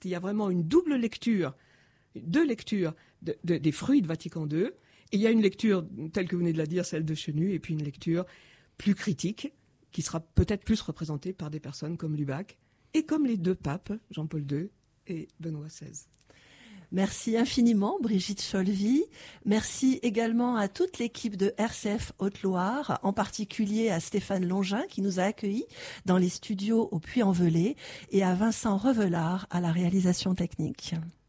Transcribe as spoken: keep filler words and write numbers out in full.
Il y a vraiment une double lecture, deux lectures de, de, des fruits de Vatican deux. Et il y a une lecture, telle que vous venez de la dire, celle de Chenu, et puis une lecture plus critique, qui sera peut-être plus représentée par des personnes comme Lubac, et comme les deux papes, Jean-Paul deux et Benoît seize. Merci infiniment, Brigitte Cholvy. Merci également à toute l'équipe de R C F Haute-Loire, en particulier à Stéphane Longin qui nous a accueillis dans les studios au Puy-en-Velay et à Vincent Revelard à la réalisation technique.